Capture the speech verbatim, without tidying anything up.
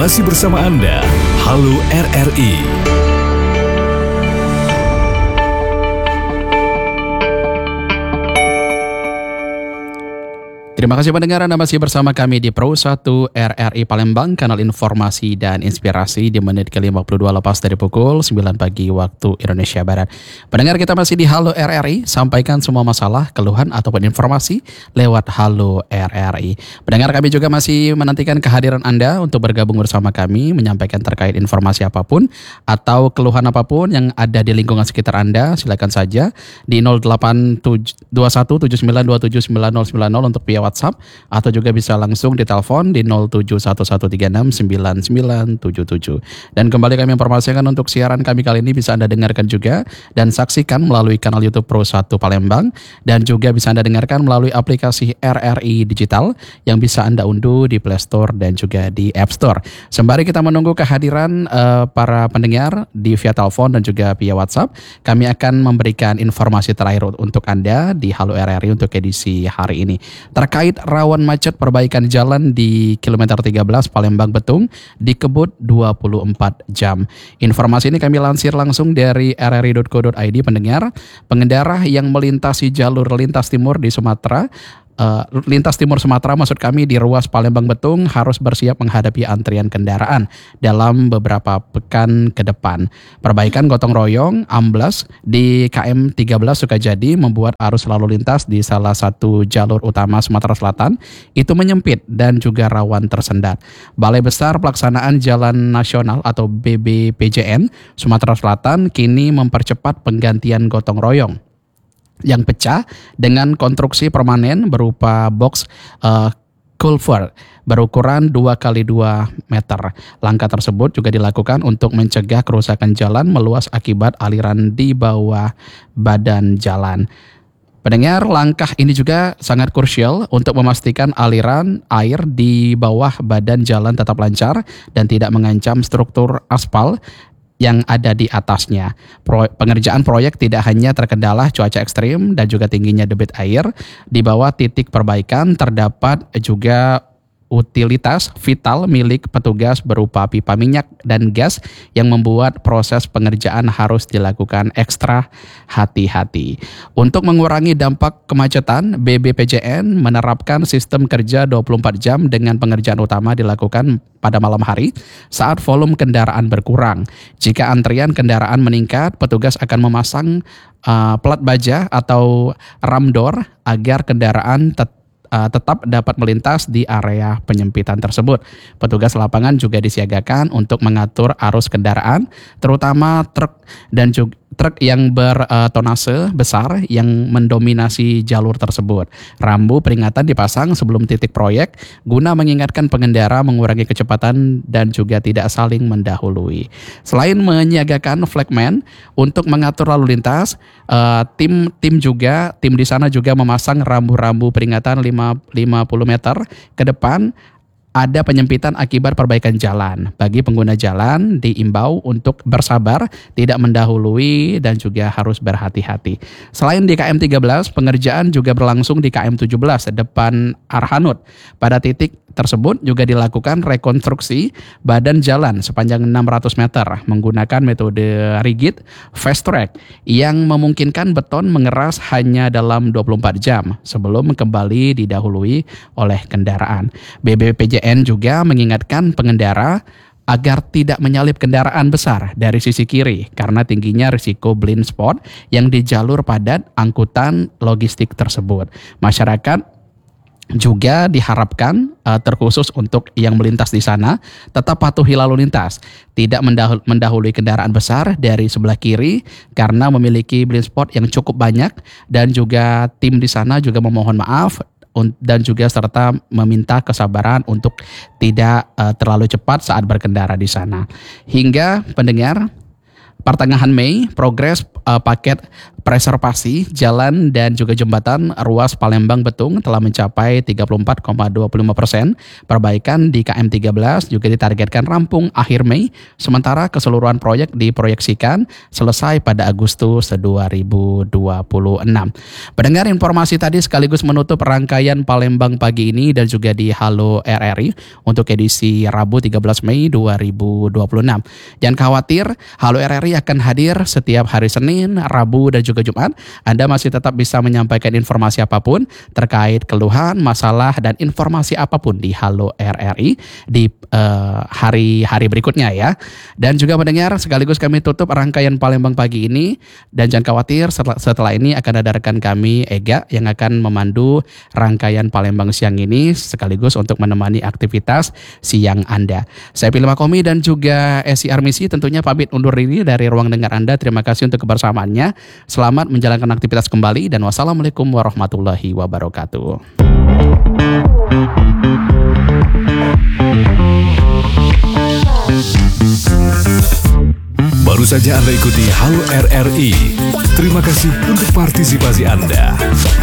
Masih bersama Anda, Halo R R I. Terima kasih pendengar, Anda masih bersama kami di Pro satu R R I Palembang, kanal informasi dan inspirasi di menit ke lima puluh dua lepas dari pukul sembilan pagi waktu Indonesia Barat. Pendengar, kita masih di Halo R R I, sampaikan semua masalah, keluhan ataupun informasi lewat Halo R R I. Pendengar, kami juga masih menantikan kehadiran Anda untuk bergabung bersama kami, menyampaikan terkait informasi apapun atau keluhan apapun yang ada di lingkungan sekitar Anda. Silakan saja di nol delapan dua satu tujuh sembilan dua tujuh sembilan nol sembilan nol untuk via WhatsApp, atau juga bisa langsung ditelepon di nol tujuh satu satu tiga enam sembilan sembilan tujuh tujuh. Dan kembali kami informasikan untuk siaran kami kali ini bisa Anda dengarkan juga dan saksikan melalui kanal YouTube Pro satu Palembang, dan juga bisa Anda dengarkan melalui aplikasi R R I Digital yang bisa Anda unduh di Play Store dan juga di App Store. Sembari kita menunggu kehadiran uh, para pendengar di via telepon dan juga via WhatsApp, kami akan memberikan informasi terakhir untuk Anda di Halo R R I untuk edisi hari ini. Terkait rawan macet perbaikan jalan di kilometer tiga belas Palembang Betung dikebut dua puluh empat jam. Informasi ini kami lansir langsung dari r r i dot co dot i d. Pendengar, pengendara yang melintasi jalur lintas timur di Sumatera Uh, lintas timur Sumatera maksud kami di ruas Palembang Betung harus bersiap menghadapi antrian kendaraan dalam beberapa pekan ke depan. Perbaikan gotong royong amblas di K M tiga belas Sukajadi membuat arus lalu lintas di salah satu jalur utama Sumatera Selatan itu menyempit dan juga rawan tersendat. Balai Besar Pelaksanaan Jalan Nasional atau B B P J N Sumatera Selatan kini mempercepat penggantian gotong royong yang pecah dengan konstruksi permanen berupa box uh, culvert berukuran dua kali dua meter. Langkah tersebut juga dilakukan untuk mencegah kerusakan jalan meluas akibat aliran di bawah badan jalan. Pendengar, langkah ini juga sangat krusial untuk memastikan aliran air di bawah badan jalan tetap lancar dan tidak mengancam struktur aspal yang ada di atasnya. Pro, pengerjaan proyek tidak hanya terkendala cuaca ekstrim dan juga tingginya debit air. Di bawah titik perbaikan terdapat juga utilitas vital milik petugas berupa pipa minyak dan gas yang membuat proses pengerjaan harus dilakukan ekstra hati-hati. Untuk mengurangi dampak kemacetan, B B P J N menerapkan sistem kerja dua puluh empat jam dengan pengerjaan utama dilakukan pada malam hari saat volume kendaraan berkurang. Jika antrian kendaraan meningkat, petugas akan memasang uh, plat baja atau ramdor agar kendaraan tetap Uh, tetap dapat melintas di area penyempitan tersebut. Petugas lapangan juga disiagakan untuk mengatur arus kendaraan, terutama truk dan juga truk yang bertonase besar yang mendominasi jalur tersebut. Rambu peringatan dipasang sebelum titik proyek guna mengingatkan pengendara mengurangi kecepatan dan juga tidak saling mendahului. Selain menyiagakan flagman untuk mengatur lalu lintas, uh, tim tim juga tim di sana juga memasang rambu-rambu peringatan lima puluh meter ke depan. Ada penyempitan akibat perbaikan jalan. Bagi pengguna jalan diimbau untuk bersabar, tidak mendahului dan juga harus berhati-hati. Selain di K M tiga belas, pengerjaan juga berlangsung di K M tujuh belas depan Arhanud. Pada titik tersebut juga dilakukan rekonstruksi badan jalan sepanjang enam ratus meter menggunakan metode rigid fast track yang memungkinkan beton mengeras hanya dalam dua puluh empat jam sebelum kembali didahului oleh kendaraan. B B P J N juga mengingatkan pengendara agar tidak menyalip kendaraan besar dari sisi kiri karena tingginya risiko blind spot yang di jalur padat angkutan logistik tersebut. Masyarakat juga diharapkan uh, terkhusus untuk yang melintas di sana tetap patuhi lalu lintas, tidak mendahul- mendahului kendaraan besar dari sebelah kiri karena memiliki blind spot yang cukup banyak, dan juga tim di sana juga memohon maaf dan juga serta meminta kesabaran untuk tidak uh, terlalu cepat saat berkendara di sana. Hingga pendengar, pertengahan Mei, progres uh, paket preservasi jalan dan juga jembatan ruas Palembang Betung telah mencapai tiga puluh empat koma dua puluh lima persen. Perbaikan di K M tiga belas juga ditargetkan rampung akhir Mei, sementara keseluruhan proyek diproyeksikan selesai pada Agustus dua ribu dua puluh enam. Pendengar, informasi tadi sekaligus menutup rangkaian Palembang pagi ini dan juga di Halo R R I untuk edisi Rabu tiga belas Mei dua ribu dua puluh enam. Jangan khawatir, Halo R R I akan hadir setiap hari Senin, Rabu, dan juga Jumat. Anda masih tetap bisa menyampaikan informasi apapun terkait keluhan, masalah, dan informasi apapun di Halo R R I di uh, hari-hari berikutnya ya. Dan juga mendengar, sekaligus kami tutup rangkaian Palembang pagi ini. Dan jangan khawatir, setelah, setelah ini akan ada rekan kami Ega yang akan memandu rangkaian Palembang siang ini sekaligus untuk menemani aktivitas siang Anda. Saya Pilih Makomi dan juga Esi Armisi tentunya pamit undur diri dari ruang dengar Anda. Terima kasih untuk kebersamaannya. Selamat menjalankan aktivitas kembali dan wassalamualaikum warahmatullahi wabarakatuh. Baru saja Anda ikuti Halo R R I. Terima kasih untuk partisipasi Anda.